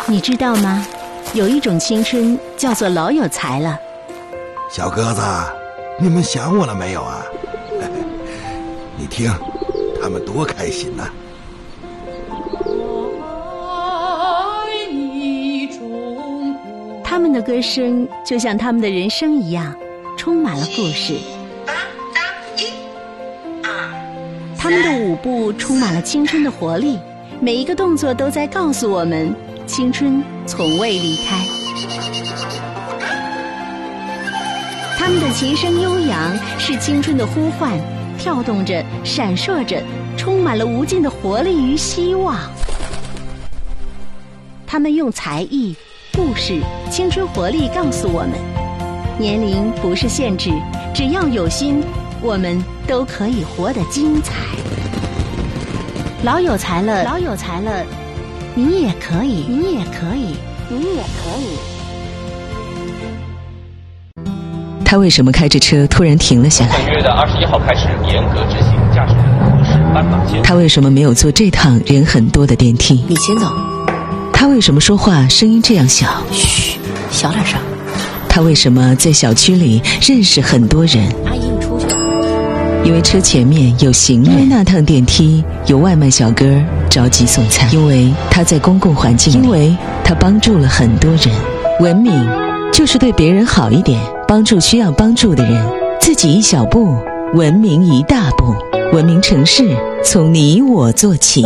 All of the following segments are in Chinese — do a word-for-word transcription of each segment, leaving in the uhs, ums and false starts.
你知道吗？有一种青春叫做老有才了。 小鸽子，你们想我了没有啊？你听，他们多开心呐、啊！ 他们的歌声就像他们的人生一样，充满了故事。他们的舞步充满了青春的活力，每一个动作都在告诉我们，青春从未离开。他们的琴声悠扬，是青春的呼唤，跳动着，闪烁着，充满了无尽的活力与希望。他们用才艺、故事、青春活力告诉我们，年龄不是限制，只要有心，我们都可以活得精彩。老有才了，老有才了，你也可以，你也可以，你也可以。 他为什么开着车突然停了下来？ 本月的二十一号开始严格执行驾驶人无视斑马线。 他为什么没有坐这趟人很多的电梯？ 你先走。 他为什么说话声音这样小？ 嘘，小点声。 他为什么在小区里认识很多人？ 阿姨，你出去吧。 因为车前面有行人，因为那趟电梯有外卖小哥着急送餐，因为他在公共环境里，因为他帮助了很多人。文明就是对别人好一点，帮助需要帮助的人，自己一小步，文明一大步。文明城市从你我做起。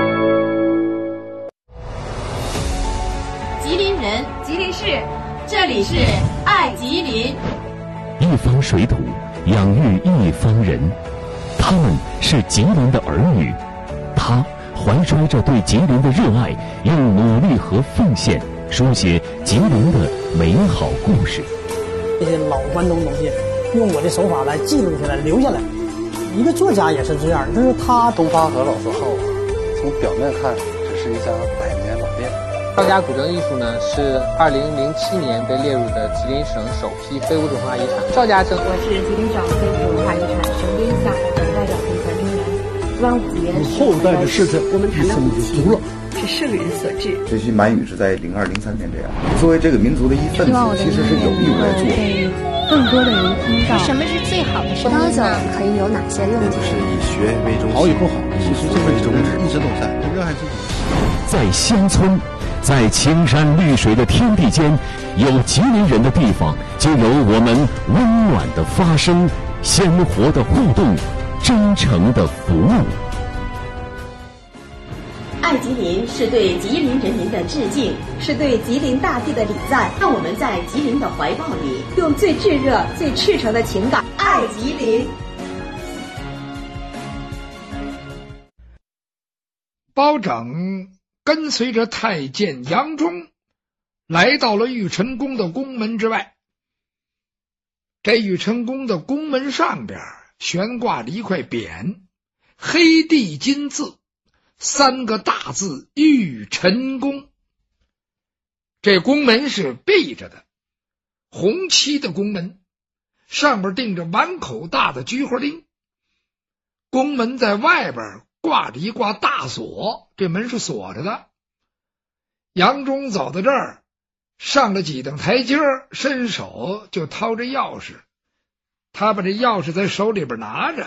吉林人，吉林市，这里是爱吉林。 一方水土养育一方人，他们是吉林的儿女，他怀揣着对吉林的热爱，用努力和奉献书写吉林的美好故事。 这些老关东东西，用我的手法来记录下来，留下来。一个作家也是这样，就是他东方和老字号，从表面看只是一家百年老店。 赵家古镇艺术呢，是二零零七年被列入的吉林省首批非物质文化遗产。赵家镇， 我是吉林省非物质文化遗产省编下的代表评传人员。端午节， 后代的事情我们谈的就足了。 是圣人所致。 这些满语是在零二零三年这样。作为这个民族的一份子，其实是有义务来做。 更多的人听到什么是最好的声音呢？可以有哪些用途？ 就是以学为中心， 好与不好，其实这份宗旨一直都在，热爱自己。 在乡村，在青山绿水的天地间，有吉林人的地方，就有我们温暖的发声、鲜活的互动、真诚的服务。 爱吉林是对吉林人民的致敬，是对吉林大地的礼赞。让我们在吉林的怀抱里，用最炙热、最赤诚的情感爱吉林。 包拯跟随着太监杨忠来到了玉陈宫的宫门之外。这玉陈宫的宫门上边悬挂着一块匾，黑地金字，三个大字玉陈宫。这宫门是闭着的，红漆的宫门，上边钉着碗口大的菊花钉。宫门在外边挂着一挂大锁，这门是锁着的。杨忠走到这儿，上了几等台阶，伸手就掏着钥匙。他把这钥匙在手里边拿着，